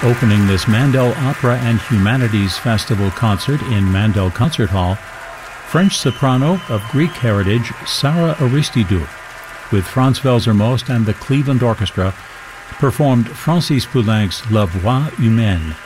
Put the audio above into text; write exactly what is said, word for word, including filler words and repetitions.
Opening this Mandel Opera and Humanities Festival concert in Mandel Concert Hall, French soprano of Greek heritage Sarah Aristidou, with Franz Welser Most and the Cleveland Orchestra, performed Francis Poulenc's La Voix Humaine,